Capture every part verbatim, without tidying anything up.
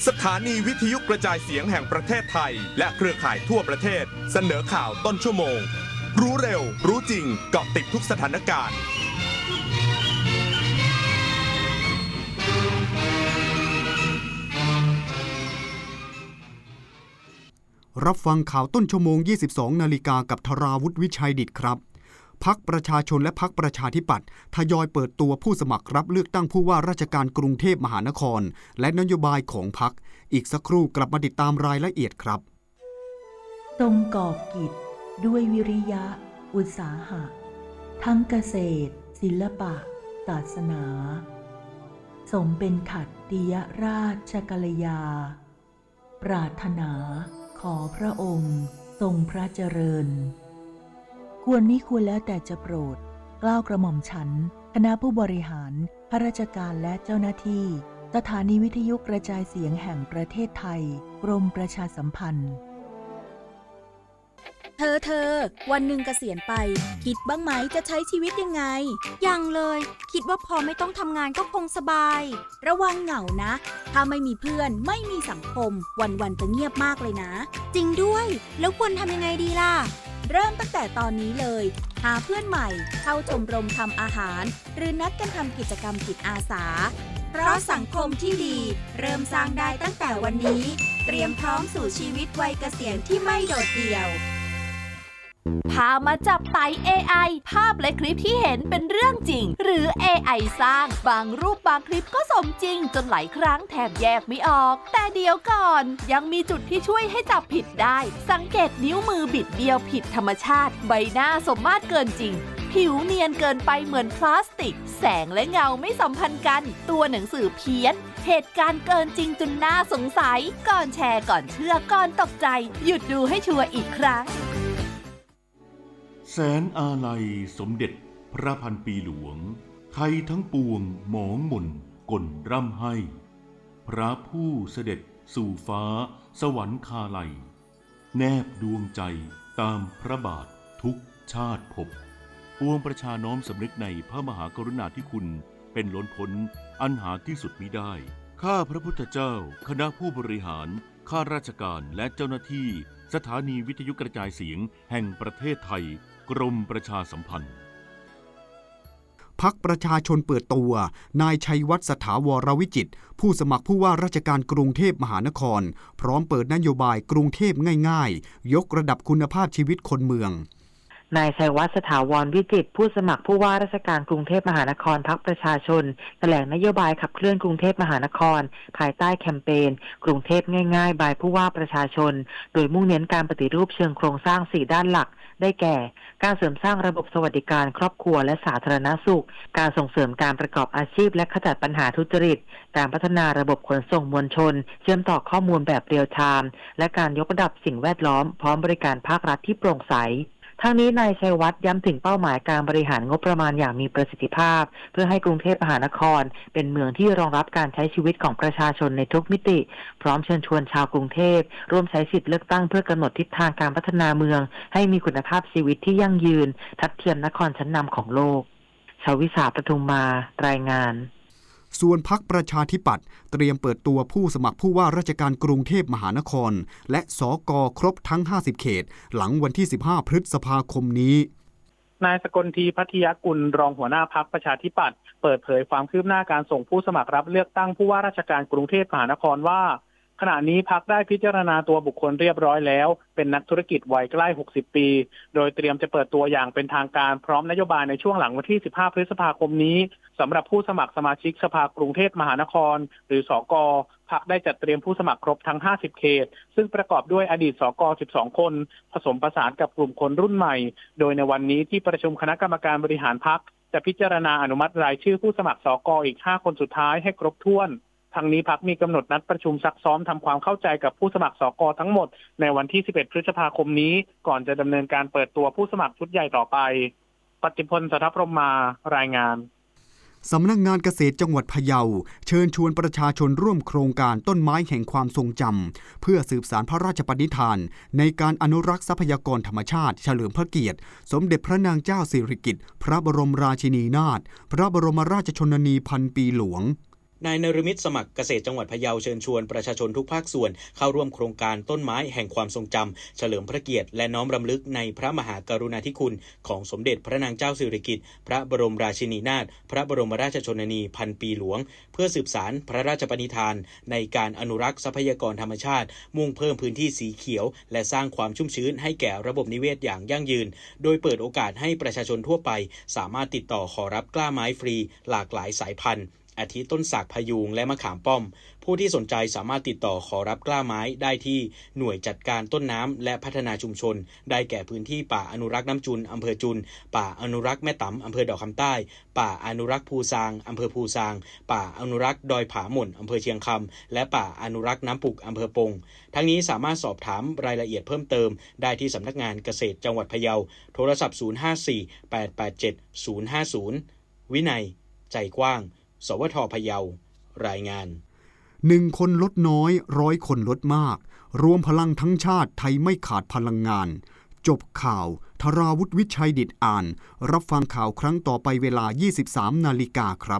สถานีวิทยุกระจายเสียงแห่งประเทศไทยและเครือข่ายทั่วประเทศเสนอข่าวต้นชั่วโมงรู้เร็วรู้จริงเกาะติดทุกสถานการณ์รับฟังข่าวต้นชั่วโมง ยี่สิบสอง นาฬิกากับธราวุฒิวิชัยดิษฐ์ครับพรรคประชาชนและพรรคประชาธิปัตย์ทยอยเปิดตัวผู้สมัครรับเลือกตั้งผู้ว่าราชการกรุงเทพมหานครและนโยบายของพรรคอีกสักครู่กลับมาติดตามรายละเอียดครับทรงกอบกิจด้วยวิริยะอุตสาหะทั้งเกษตรศิลปะศาสนาสมเป็นขัตติยราชกัลยาปรารถนาขอพระองค์ทรงพระเจริญควรมิควรแล้วแต่จะโปรดเกล้ากระหม่อมฉันคณะผู้บริหารข้าราชการและเจ้าหน้าที่สถานีวิทยุกระจายเสียงแห่งประเทศไทยกรมประชาสัมพันธ์เธอเธอวันหนึ่งเกษียณไปคิดบ้างไหมจะใช้ชีวิตยังไงยังเลยคิดว่าพอไม่ต้องทำงานก็คงสบายระวังเหงานะถ้าไม่มีเพื่อนไม่มีสังคมวันๆจะเงียบมากเลยนะจริงด้วยแล้วควรทำยังไงดีล่ะเริ่มตั้งแต่ตอนนี้เลยหาเพื่อนใหม่เข้าชมรมทำอาหารหรือนัดกันทำกิจกรรมจิตอาสาเพราะสังคมที่ดีเริ่มสร้างได้ตั้งแต่วันนี้เตรียมพร้อมสู่ชีวิตวัยเกษียณที่ไม่โดดเดี่ยวพามาจับไต่ เอ ไอ ภาพและคลิปที่เห็นเป็นเรื่องจริงหรือ เอ ไอ สร้างบางรูปบางคลิปก็สมจริงจนหลายครั้งแทบแยกไม่ออกแต่เดี๋ยวก่อนยังมีจุดที่ช่วยให้จับผิดได้สังเกตนิ้วมือบิดเบี้ยวผิดธรรมชาติใบหน้าสมมาตรเกินจริงผิวเนียนเกินไปเหมือนพลาสติกแสงและเงาไม่สัมพันธ์กันตัวหนังสือเพี้ยนเหตุการณ์เกินจริงจนน่าสงสัยก่อนแชร์ก่อนเชื่อก่อนตกใจหยุดดูให้ชัวร์อีกครั้งแสนอาลัยสมเด็จพระพันปีหลวงไทยทั้งปวงหมองหม่นก่นร่ำให้พระผู้เสด็จสู่ฟ้าสวรรคาลัยแนบดวงใจตามพระบาททุกชาติภพปวงประชาน้อมสำนึกในพระมหากรุณาธิคุณเป็นล้นพ้นอันหาที่สุดมิได้ข้าพระพุทธเจ้าคณะผู้บริหารข้าราชการและเจ้าหน้าที่สถานีวิทยุกระจายเสียงแห่งประเทศไทยกรมประชาสัมพันธ์พรรคประชาชนเปิดตัวนายชัยวัฒน์สถาวรวิจิตรผู้สมัครผู้ว่าราชการกรุงเทพมหานครพร้อมเปิดนโยบายกรุงเทพง่ายๆยกระดับคุณภาพชีวิตคนเมืองนายชัยวัฒน์สถาวรวิจิตรผู้สมัครผู้ว่าราชการกรุงเทพมหานครพรรคประชาชนแถลงนโยบายขับเคลื่อนกรุงเทพมหานครภายใต้แคมเปญกรุงเทพง่ายๆบายผู้ว่าประชาชนโดยมุ่งเน้นการปฏิรูปเชิงโครงสร้างสี่ด้านหลักได้แก่การเสริมสร้างระบบสวัสดิการครอบครัวและสาธารณสุขการส่งเสริมการประกอบอาชีพและขจัดปัญหาทุจริตการพัฒนาระบบขนส่งมวลชนเชื่อมต่อข้อมูลแบบเรียลไทม์และการยกระดับสิ่งแวดล้อมพร้อมบริการภาครัฐที่โปร่งใสทั้งนี้นายชัยวัฒน์ย้ำถึงเป้าหมายการบริหารงบประมาณอย่างมีประสิทธิภาพเพื่อให้กรุงเทพมหานครเป็นเมืองที่รองรับการใช้ชีวิตของประชาชนในทุกมิติพร้อมเชิญชวนชาวกรุงเทพร่วมใช้สิทธิเลือกตั้งเพื่อกำหนดทิศทางการพัฒนาเมืองให้มีคุณภาพชีวิตที่ยั่งยืนทัดเทียมนครชั้นนำของโลกชวิษาปทุมมารายงานส่วนพรรคประชาธิปัตย์เตรียมเปิดตัวผู้สมัครผู้ว่าราชการกรุงเทพมหานครและสก.ครบทั้งห้าสิบเขตหลังวันที่สิบห้าพฤษภาคมนี้นายสกลทีพัทยกุลรองหัวหน้าพรรคประชาธิปัตย์เปิดเผยความคืบหน้าการส่งผู้สมัครรับเลือกตั้งผู้ว่าราชการกรุงเทพมหานครว่าขณะนี้พรรคได้พิจารณาตัวบุคคลเรียบร้อยแล้วเป็นนักธุรกิจวัยใกล้หกสิบปีโดยเตรียมจะเปิดตัวอย่างเป็นทางการพร้อมนโยบายในช่วงหลังวันที่สิบห้าพฤษภาคมนี้สำหรับผู้สมัครสมาชิกสภากรุงเทพมหานครหรือสก.พรรคได้จัดเตรียมผู้สมัครครบทั้งห้าสิบเขตซึ่งประกอบด้วยอดีตสก.สิบสองคนผสมผสานกับกลุ่มคนรุ่นใหม่โดยในวันนี้ที่ประชุมคณะกรรมการบริหารพรรคจะพิจารณาอนุมัติรายชื่อผู้สมัครสก.อีกห้าคนสุดท้ายให้ครบถ้วนทางนี้พรรคมีกำหนดนัดประชุมซักซ้อมทำความเข้าใจกับผู้สมัครสก.ทั้งหมดในวันที่สิบเอ็ดพฤษภาคมนี้ก่อนจะดำเนินการเปิดตัวผู้สมัครชุดใหญ่ต่อไปปฏิพล สัทธพรหมมารายงานสำนักงานเกษตรจังหวัดพะเยาเชิญชวนประชาชนร่วมโครงการต้นไม้แห่งความทรงจำเพื่อสืบสานพระราชปณิธานในการอนุรักษ์ทรัพยากรธรรมชาติเฉลิมพระเกียรติสมเด็จพระนางเจ้าสิริกิติ์พระบรมราชินีนาถพระบรมราชชนนีพันปีหลวงนายนฤมิตสมัครเกษตรจังหวัดพะเยาเชิญชวนประชาชนทุกภาคส่วนเข้าร่วมโครงการต้นไม้แห่งความทรงจำเฉลิมพระเกียรติและน้อมรำลึกในพระมหากรุณาธิคุณของสมเด็จพระนางเจ้าสิริกิติ์พระบรมราชินีนาถพระบรมราชชนนีพันปีหลวงเพื่อสืบสานพระราชปณิธานในการอนุรักษ์ทรัพยากรธรรมชาติมุ่งเพิ่มพื้นที่สีเขียวและสร้างความชุ่มชื้นให้แก่ระบบนิเวศอย่างยั่งยืนโดยเปิดโอกาสให้ประชาชนทั่วไปสามารถติดต่อขอรับกล้าไม้ฟรีหลากหลายสายพันธุ์อาทิต้นสากพยูงและมะขามป้อมผู้ที่สนใจสามารถติดต่อขอรับกล้าไม้ได้ที่หน่วยจัดการต้นน้ำและพัฒนาชุมชนได้แก่พื้นที่ป่าอนุรักษ์น้ำจุนอำเภอจุนป่าอนุรักษ์แม่ต๋ำอำเภอดอกคำใต้ป่าอนุรักษ์ภูซางอำเภอภูซางป่าอนุรักษ์ดอยผาหม่นอำเภอเชียงคำและป่าอนุรักษ์น้ำปุกอำเภอปงทั้งนี้สามารถสอบถามรายละเอียดเพิ่มเติมได้ที่สำนักงานเกษตรจังหวัดพะเยาโทรศัพท์ศูนย์ ห้า สี่ แปด แปด เจ็ด ศูนย์ ห้า ศูนย์วินัยใจกว้างสวท.พะเยารายงานหนึ่งคนลดน้อยร้อยคนลดมากรวมพลังทั้งชาติไทยไม่ขาดพลังงานจบข่าวธราวุฒิวิชัยดิษฐ์อ่านรับฟังข่าวครั้งต่อไปเวลา ยี่สิบสามนาฬิกาครับ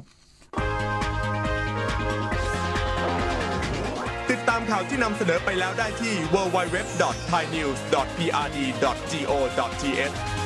ติดตามข่าวที่นำเสนอไปแล้วได้ที่ ดับเบิลยู ดับเบิลยู ดับเบิลยู ดอท ไทยนิวส์ ดอท พี อาร์ ดี ดอท จี โอ ดอท ที เอช